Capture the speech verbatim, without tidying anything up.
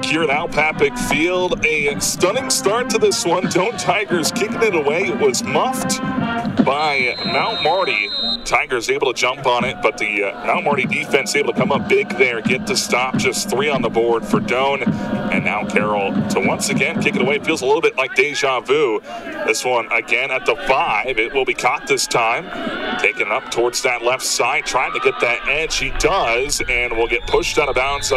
here at Al Papik Field. A stunning start to this one. Doane Tigers kicking it away. It was muffed by Mount Marty. Tigers able to jump on it, but the uh, Mount Marty defense able to come up big there, get the stop. Just three on the board for Doane. And now Carroll to once again kick it away. It feels a little bit like deja vu. This one again at the five. It will be caught this time. Taking it up towards that left side, trying to get that edge. He does, and will get pushed out of bounds.